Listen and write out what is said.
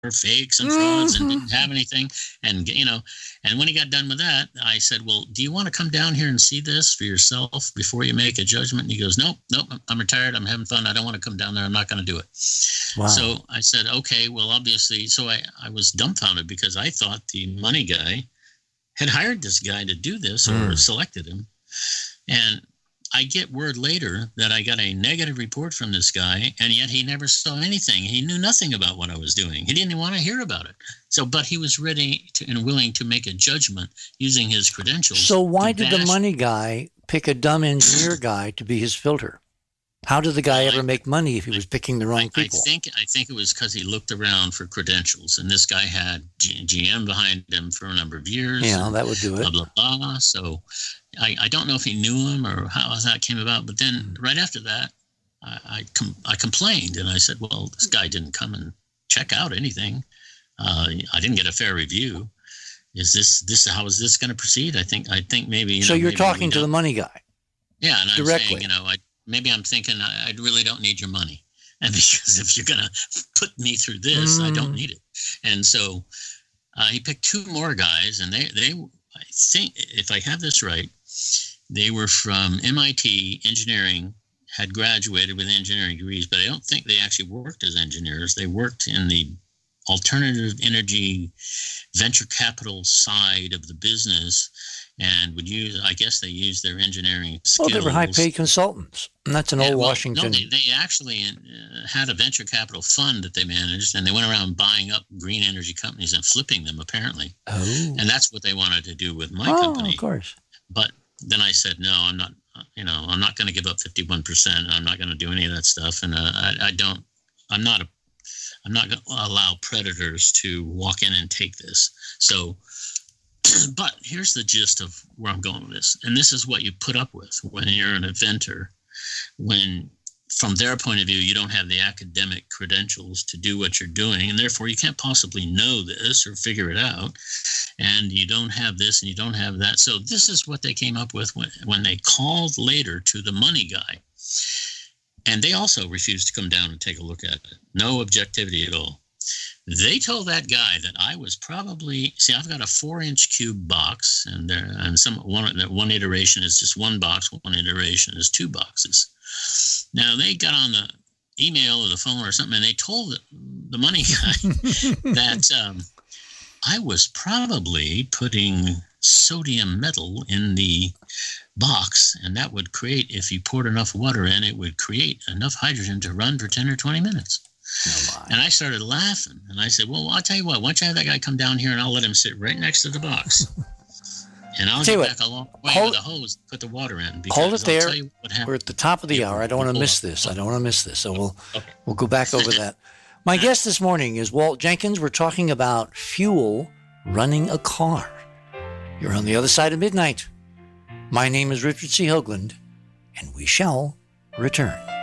fakes and frauds and didn't have anything. And, and when he got done with that, I said, well, do you want to come down here and see this for yourself before you make a judgment? And he goes, nope, I'm retired. I'm having fun. I don't want to come down there. I'm not going to do it. Wow. So I said, okay, well, obviously. So I was dumbfounded because I thought the money guy had hired this guy to do this or selected him. And I get word later that I got a negative report from this guy, and yet he never saw anything. He knew nothing about what I was doing. He didn't want to hear about it. So, but he was ready and willing to make a judgment using his credentials. So why did the money guy pick a dumb engineer guy to be his filter? How did the guy ever make money if he was picking the wrong people? I think it was because he looked around for credentials, and this guy had GM behind him for a number of years. Yeah, that would do it. Blah, blah, blah. So I don't know if he knew him or how that came about, but then right after that, I complained, and I said, well, this guy didn't come and check out anything. I didn't get a fair review. Is this how is this going to proceed? I think maybe. So you're talking to the money guy. Yeah, and directly. I'm saying, maybe I'm thinking I really don't need your money, and because if you're going to put me through this, I don't need it. And so he picked two more guys, and they I think if I have this right, they were from MIT engineering, had graduated with engineering degrees, but I don't think they actually worked as engineers. They worked in the alternative energy venture capital side of the business and would I guess they used their engineering skills. Well, they were high-paid consultants. And that's an old Washington. No, they actually had a venture capital fund that they managed, and they went around buying up green energy companies and flipping them, apparently. Oh. And that's what they wanted to do with my company. Of course. But then I said, no, I'm not, I'm not going to give up 51%. And I'm not going to do any of that stuff. And I'm not going to allow predators to walk in and take this. So, but here's the gist of where I'm going with this. And this is what you put up with when you're an inventor, when from their point of view, you don't have the academic credentials to do what you're doing. And therefore you can't possibly know this or figure it out. And you don't have this and you don't have that. So this is what they came up with when they called later to the money guy. And they also refused to come down and take a look at it. No objectivity at all. They told that guy that I was probably, I've got a 4-inch cube box, and one iteration is just one box, one iteration is two boxes. Now they got on the email or the phone or something, and they told the money guy that I was probably putting sodium metal in the box, and that would create, if you poured enough water in, it would create enough hydrogen to run for 10 or 20 minutes. Oh, and I started laughing, and I said, well, I'll tell you what, why don't you have that guy come down here and I'll let him sit right next to the box. And I'll get back a long way with a hose to put the water in. Hold it there. We're at the top of the hour. I don't want to miss this. So we'll go back over that. My guest this morning is Walt Jenkins. We're talking about fuel running a car. You're on the other side of midnight. My name is Richard C. Hoagland, and we shall return.